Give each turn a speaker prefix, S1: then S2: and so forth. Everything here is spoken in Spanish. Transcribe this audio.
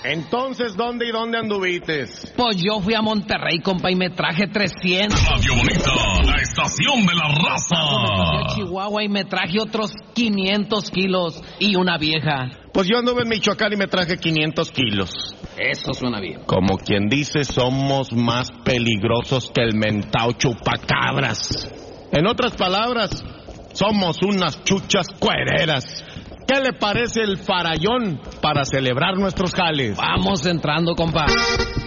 S1: Entonces, ¿dónde anduvites?
S2: Pues yo fui a Monterrey, compa, y me traje 300.
S3: Radio Bonita, la estación de la raza.
S2: Fui a Chihuahua y me traje otros 500 kilos y una vieja.
S1: Pues yo anduve en Michoacán y me traje 500 kilos.
S2: Eso suena bien.
S1: Como quien dice, somos más peligrosos que el mentao chupacabras. En otras palabras, somos unas chuchas cuereras. ¿Qué le parece el farallón para celebrar nuestros jales?
S2: Vamos entrando, compa.